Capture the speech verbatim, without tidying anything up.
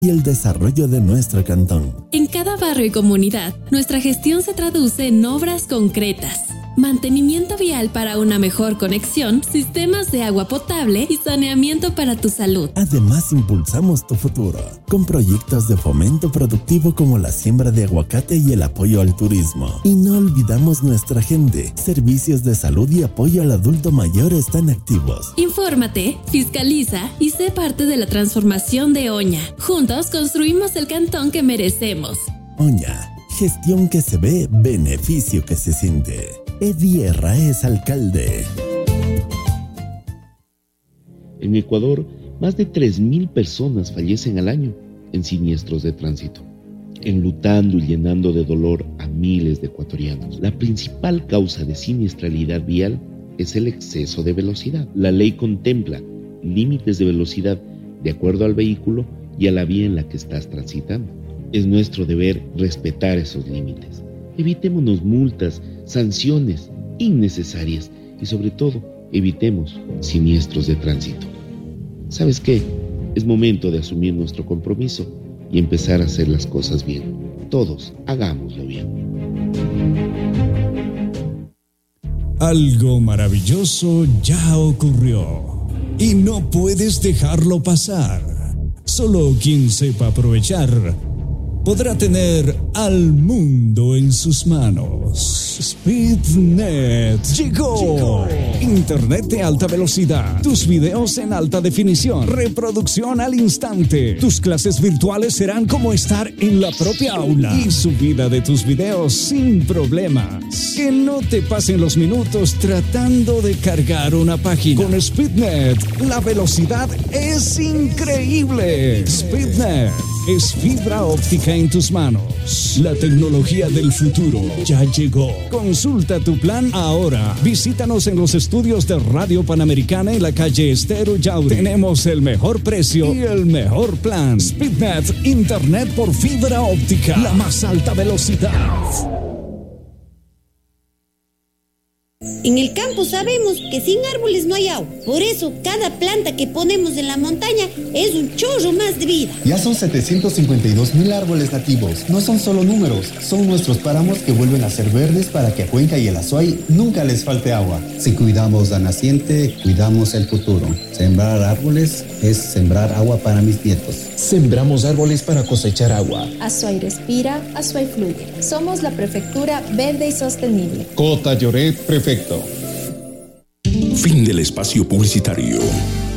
y el desarrollo de nuestro cantón. En cada barrio y comunidad, nuestra gestión se traduce en obras concretas. Mantenimiento vial para una mejor conexión, sistemas de agua potable y saneamiento para tu salud. Además, impulsamos tu futuro con proyectos de fomento productivo como la siembra de aguacate y el apoyo al turismo. Y no olvidamos nuestra gente. Servicios de salud y apoyo al adulto mayor están activos. Infórmate, fiscaliza y sé parte de la transformación de Oña. Juntos construimos el cantón que merecemos. Oña, gestión que se ve, beneficio que se siente. Eddie Herráez, alcalde. En Ecuador, más de tres mil personas fallecen al año en siniestros de tránsito, enlutando y llenando de dolor a miles de ecuatorianos. La principal causa de siniestralidad vial es el exceso de velocidad. La ley contempla límites de velocidad de acuerdo al vehículo y a la vía en la que estás transitando. Es nuestro deber respetar esos límites. Evitémonos multas, sanciones innecesarias y sobre todo, evitemos siniestros de tránsito. ¿Sabes qué? Es momento de asumir nuestro compromiso y empezar a hacer las cosas bien. Todos hagámoslo bien. Algo maravilloso ya ocurrió y no puedes dejarlo pasar. Solo quien sepa aprovechar podrá tener al mundo en sus manos. SpeedNet llegó. llegó. Internet de alta velocidad. Tus videos en alta definición. Reproducción al instante. Tus clases virtuales serán como estar en la propia aula. Y subida de tus videos sin problemas. Que no te pasen los minutos tratando de cargar una página. Con SpeedNet, la velocidad es increíble. SpeedNet es fibra óptica en tus manos. La tecnología del futuro ya llegó. Consulta tu plan ahora. Visítanos en los estudios de Radio Panamericana en la calle Estero Yauri. Tenemos el mejor precio y el mejor plan. SpeedNet, internet por fibra óptica. La más alta velocidad. En el campo sabemos que sin árboles no hay agua. Por eso cada planta que ponemos en la montaña es un chorro más de vida. Ya son setecientos cincuenta y dos mil árboles nativos. No son solo números, son nuestros páramos que vuelven a ser verdes para que a Cuenca y el Azuay nunca les falte agua. Si cuidamos la naciente, cuidamos el futuro. Sembrar árboles es sembrar agua para mis nietos. Sembramos árboles para cosechar agua. Azuay respira, Azuay fluye. Somos la Prefectura Verde y Sostenible. Cota Lloret, prefecto. Fin del espacio publicitario.